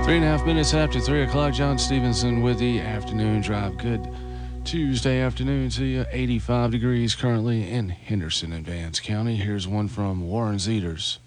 3.5 minutes after 3 o'clock, John Stevenson with the afternoon drive. Good Tuesday afternoon to you. 85 degrees currently in Henderson and Vance County. Here's one from Warren Zeters.